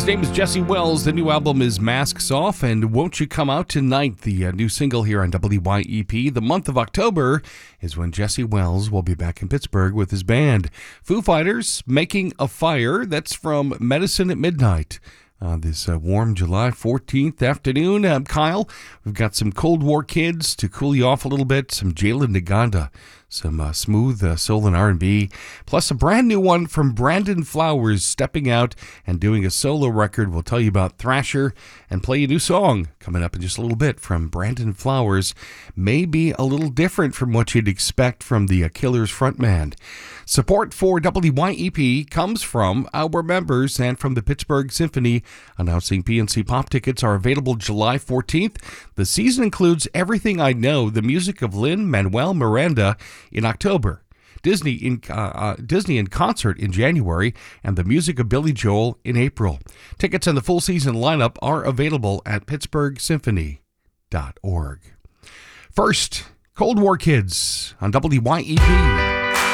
name is Jesse Wells. The new album is Masks Off, and Won't You Come Out Tonight, the new single here on WYEP. The month of October is when Jesse Wells will be back in Pittsburgh with his band. Foo Fighters, Making a Fire. That's from Medicine at Midnight. This warm July 14th afternoon. Kyle, we've got some Cold War Kids to cool you off a little bit, some Jalen Naganda, some smooth soul and R&B, plus a brand new one from Brandon Flowers stepping out and doing a solo record. We'll tell you about Thrasher and play a new song coming up in just a little bit from Brandon Flowers. Maybe a little different from what you'd expect from the Killers frontman. Support for WYEP comes from our members and from the Pittsburgh Symphony, announcing PNC Pop tickets are available July 14th. The season includes Everything I Know, the music of Lin-Manuel Miranda in October, Disney in concert in January, and the music of Billy Joel in April. Tickets and the full season lineup are available at pittsburghsymphony.org. First, Cold War Kids on WYEP.